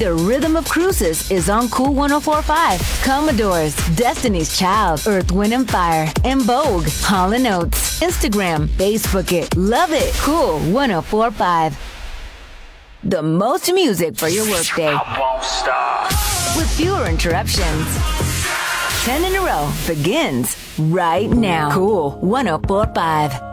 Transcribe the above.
The Rhythm of Cruises is on Cool 104.5. Commodores, Destiny's Child, Earth, Wind and Fire, and Vogue, Hall & Oates. Instagram, Facebook it, love it. Cool 104.5. The most music for your workday. I won't stop. With fewer interruptions. 10 in a row begins right now. Cool 104.5.